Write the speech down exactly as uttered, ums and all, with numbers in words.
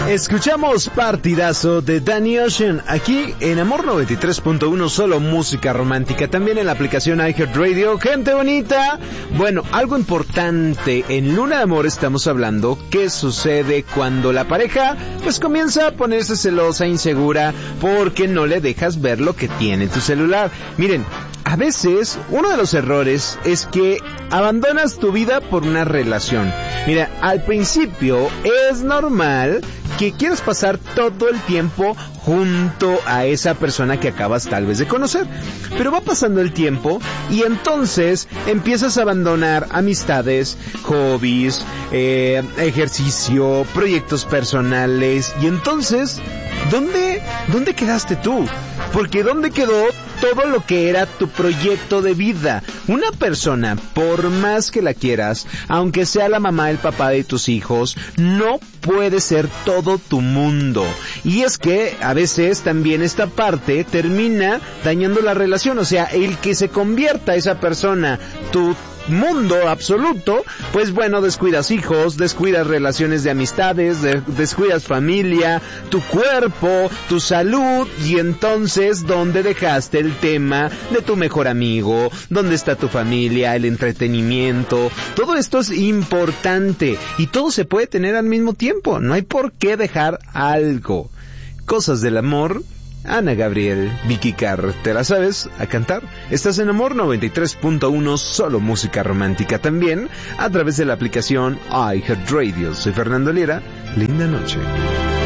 Escuchamos Partidazo de Danny Ocean aquí en Amor noventa y tres punto uno, solo música romántica, también en la aplicación iHeartRadio. Gente bonita, bueno, algo importante, en Luna de Amor estamos hablando qué sucede cuando la pareja pues comienza a ponerse celosa, insegura, porque no le dejas ver lo que tiene en tu celular. Miren, a veces uno de los errores es que abandonas tu vida por una relación. Mira, al principio es normal que quieras pasar todo el tiempo junto a esa persona que acabas tal vez de conocer, pero va pasando el tiempo y entonces empiezas a abandonar amistades, hobbies, eh, ejercicio, proyectos personales, y entonces ¿dónde, dónde quedaste tú? Porque ¿dónde quedó todo lo que era tu proyecto de vida? Una persona, por más que la quieras, aunque sea la mamá, el papá de tus hijos, no puede ser todo tu mundo. Y es que a veces también esta parte termina dañando la relación. O sea, el que se convierta esa persona tu mundo absoluto, pues bueno, descuidas hijos, descuidas relaciones de amistades, de, descuidas familia, tu cuerpo, tu salud, y entonces ¿dónde dejaste el tema de tu mejor amigo? ¿Dónde está tu familia, el entretenimiento? Todo esto es importante y todo se puede tener al mismo tiempo, no hay por qué dejar algo. Cosas del amor. Ana Gabriel, Vicky Carr, ¿te la sabes a cantar? Estás en Amor noventa y tres punto uno, solo música romántica, también a través de la aplicación iHeartRadio. Soy Fernando Lira, linda noche.